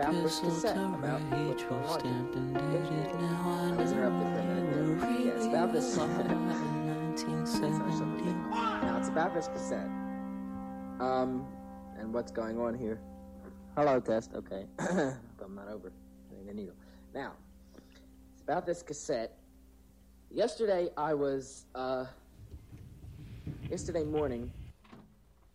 about this cassette, about what's going on here. I was interrupted for a minute there. Yeah, it's about this. Now it's about this cassette. And what's going on here? Hello, test. Okay, I'm not over the needle. Now, it's about this cassette. Yesterday morning,